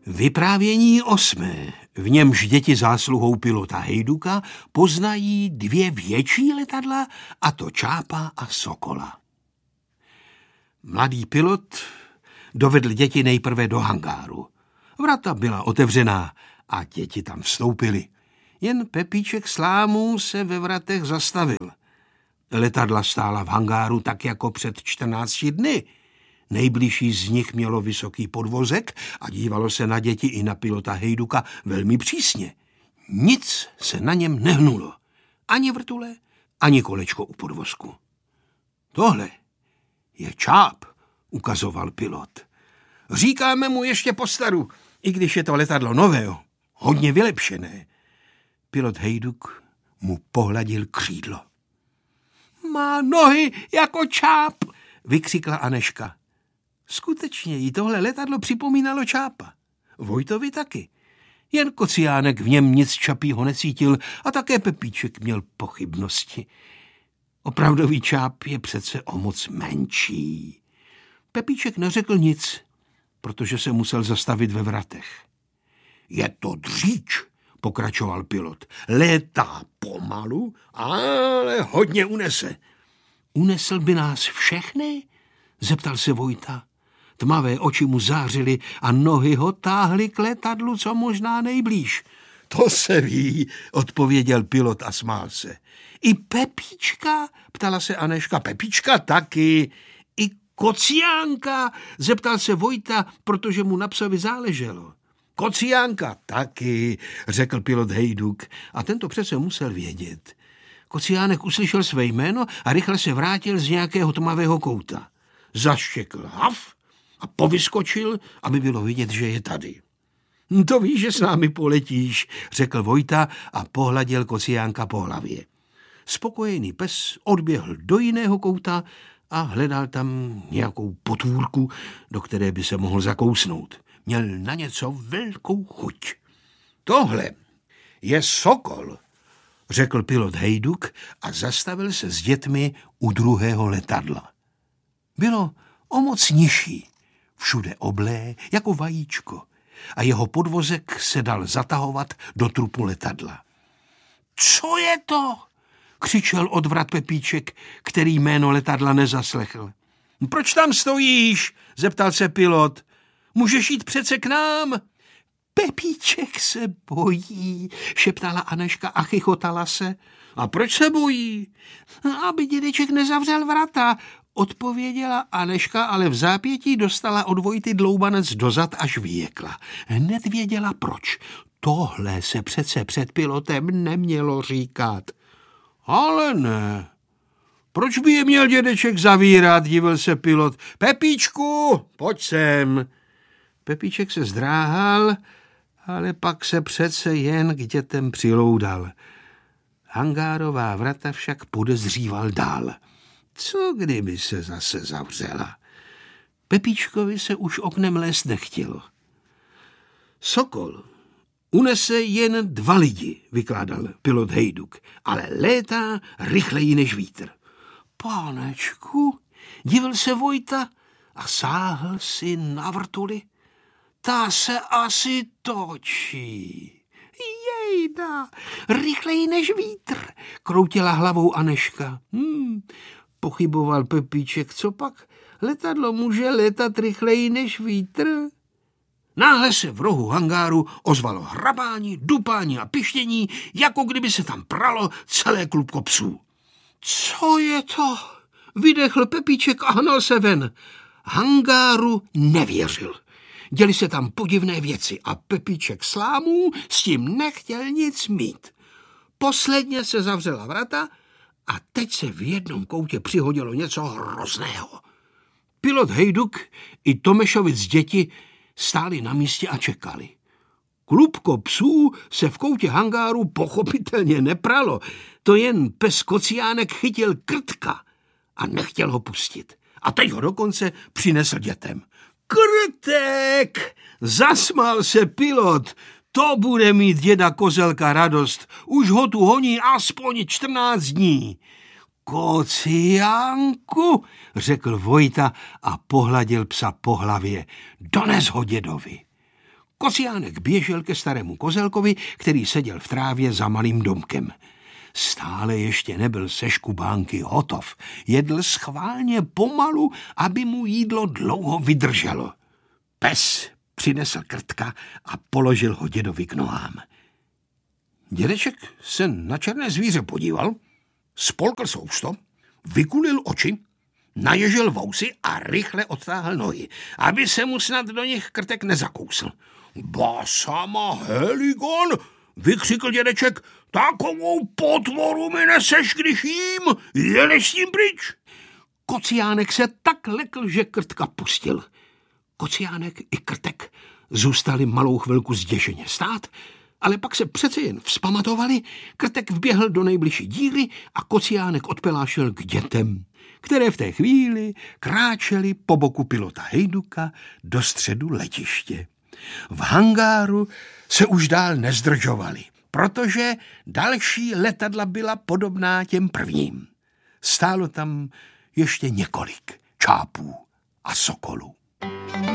Vyprávění 8. V němž děti zásluhou pilota Hejduka poznají 2 větší letadla, a to Čápa a Sokola. Mladý pilot dovedl děti nejprve do hangáru. Vrata byla otevřená a děti tam vstoupily. Jen Pepíček Slámů se ve vratech zastavil. Letadla stála v hangáru tak jako před 14 dny. Nejbližší z nich mělo vysoký podvozek a dívalo se na děti i na pilota Hejduka velmi přísně. Nic se na něm nehnulo. Ani vrtule, ani kolečko u podvozku. Tohle je Čáp, ukazoval pilot. Říkáme mu ještě postaru, i když je to letadlo nového, hodně vylepšené. Pilot Hejduk mu pohladil křídlo. Má nohy jako Čáp, vykřikla Anežka. Skutečně jí tohle letadlo připomínalo Čápa. Vojtovi taky. Jen Kociánek v něm nic čapího necítil a také Pepíček měl pochybnosti. Opravdový Čáp je přece o moc menší. Pepíček neřekl nic, protože se musel zastavit ve vratech. Je to dříč, pokračoval pilot. Létá pomalu, ale hodně unese. Unesl by nás všechny? Zeptal se Vojta. Tmavé oči mu zářily a nohy ho táhly k letadlu, co možná nejblíž. To se ví, odpověděl pilot a smál se. I Pepíčka? Ptala se Anežka. Pepíčka taky. I Kociánka? Zeptal se Vojta, protože mu na psovi záleželo. Kociánka taky, řekl pilot Hejduk, a tento přece musel vědět. Kociánek uslyšel své jméno a rychle se vrátil z nějakého tmavého kouta. Zaštěkl haf a povyskočil, aby bylo vidět, že je tady. To víš, že s námi poletíš, řekl Vojta a pohladil Kociánka po hlavě. Spokojený pes odběhl do jiného kouta a hledal tam nějakou potvůrku, do které by se mohl zakousnout. Měl na něco velkou chuť. Tohle je Sokol, řekl pilot Hejduk a zastavil se s dětmi u druhého letadla. Bylo o moc nižší, všude oblé jako vajíčko a jeho podvozek se dal zatahovat do trupu letadla. Co je to? Křičel od vrat Pepíček, který jméno letadla nezaslechl. Proč tam stojíš? Zeptal se pilot. Můžeš jít přece k nám. Pepíček se bojí, šeptala Anežka a chichotala se. A proč se bojí? Aby dědeček nezavřel vrata, odpověděla Anežka, ale v zápětí dostala od Vojty dloubanec dozad, až vyjekla. Hned věděla proč. Tohle se přece před pilotem nemělo říkat. Ale ne. Proč by je měl dědeček zavírat, divil se pilot. Pepíčku, pojď sem. Pepíček se zdráhal, ale pak se přece jen k dětem přiloudal. Hangárová vrata však podezříval dál. Co kdyby se zase zavřela? Pepíčkovi se už oknem lézt nechtělo. Sokol unese jen 2 lidi, vykládal pilot Hejduk, ale létá rychleji než vítr. Pánečku, divil se Vojta a sáhl si na vrtuli. Ta se asi točí. Jejda, rychleji než vítr, kroutila hlavou Anežka. Pochyboval Pepíček, co pak? Letadlo může létat rychleji než vítr? Náhle se v rohu hangáru ozvalo hrabání, dupání a pištění, jako kdyby se tam pralo celé klubko psů. Co je to? Vydechl Pepíček a hnal se ven. Hangáru nevěřil. Děli se tam podivné věci a Pepíček Slámů s tím nechtěl nic mít. Posledně se zavřela vrata a teď se v jednom koutě přihodilo něco hrozného. Pilot Hejduk i Tomešovic děti stáli na místě a čekali. Klubko psů se v koutě hangáru pochopitelně nepralo. To jen pes Kociánek chytil krtka a nechtěl ho pustit. A teď ho dokonce přinesl dětem. Krtek! Zasmál se pilot. To bude mít děda Kozelka radost. Už ho tu honí aspoň 14 dní. Kociánku, řekl Vojta a pohladil psa po hlavě. Dones ho dědovi. Kociánek běžel ke starému kozelkovi, který seděl v trávě za malým domkem. Stále ještě nebyl se škubánky hotov. Jedl schválně pomalu, aby mu jídlo dlouho vydrželo. Pes přinesl krtka a položil ho dědovi k nohám. Dědeček se na černé zvíře podíval, spolkl sousto, vykulil oči, naježil vousy a rychle odtáhl nohy, aby se mu snad do nich krtek nezakousl. Ba sama Heligon, vykřikl dědeček, takovou potvoru mi neseš, když jím, jedeš s tím pryč. Kociánek se tak lekl, že krtka pustil. Kociánek i krtek zůstali malou chvilku zděšeně stát, ale pak se přece jen vzpamatovali, krtek vběhl do nejbližší díry a Kociánek odpelášel k dětem, které v té chvíli kráčeli po boku pilota Hejduka do středu letiště. V hangáru se už dál nezdržovali, protože další letadla byla podobná těm prvním. Stálo tam ještě několik čápů a sokolů.